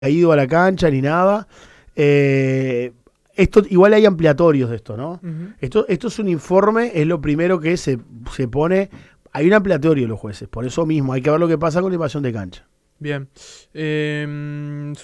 ido a la cancha ni nada. Esto igual hay ampliatorios de esto, ¿no? Esto es un informe, es lo primero que se pone. Hay un ampliatorio de los jueces, por eso mismo hay que ver lo que pasa con la invasión de cancha. Bien.